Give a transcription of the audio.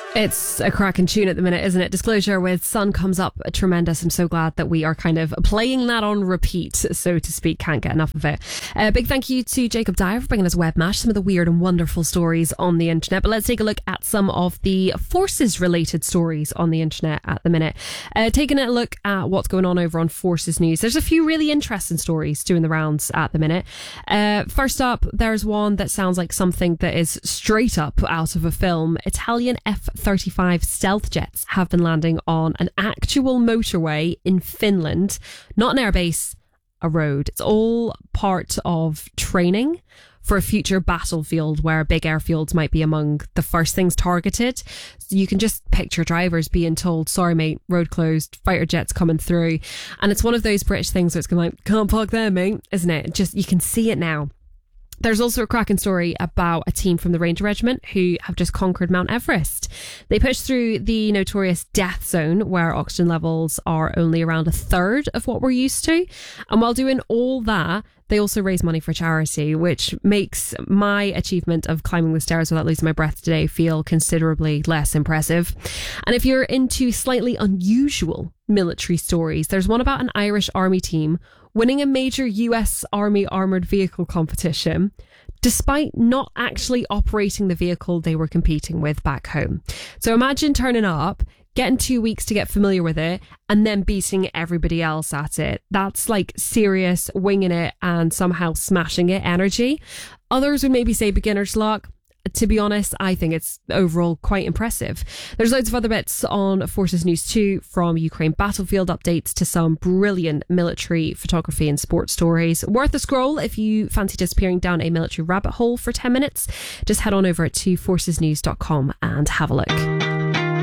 It's a cracking tune at the minute, isn't it? Disclosure with Sun comes up tremendous. I'm so glad that we are kind of playing that on repeat, so to speak. Can't get enough of it. Big thank you to Jacob Dyer for bringing us Webmash, some of the weird and wonderful stories on the internet. But let's take a look at some of the forces-related stories on the internet at the minute. Taking a look at what's going on over on Forces News. There's a few really interesting stories doing the rounds at the minute. First up, there's one that sounds like something that is straight up out of a film. Italian F-35 stealth jets have been landing on an actual motorway in Finland. Not an airbase, a road. It's all part of training for a future battlefield where big airfields might be among the first things targeted. So you can just picture drivers being told, sorry mate, road closed, fighter jets coming through. And it's one of those British things where it's going like, can't park there mate, isn't it? Just, you can see it now. There's also a cracking story about a team from the Ranger Regiment who have just conquered Mount Everest. They pushed through the notorious death zone where oxygen levels are only around a third of what we're used to. And while doing all that, they also raise money for charity, which makes my achievement of climbing the stairs without losing my breath today feel considerably less impressive. And if you're into slightly unusual military stories, there's one about an Irish army team winning a major US Army armoured vehicle competition despite not actually operating the vehicle they were competing with back home. So imagine turning up, getting 2 weeks to get familiar with it, and then beating everybody else at it. That's like serious winging it and somehow smashing it energy. Others would maybe say beginner's luck. To be honest, I think it's overall quite impressive. There's loads of other bits on Forces News too, from Ukraine battlefield updates to some brilliant military photography and sports stories. Worth a scroll if you fancy disappearing down a military rabbit hole for 10 minutes. Just head on over to forcesnews.com and have a look.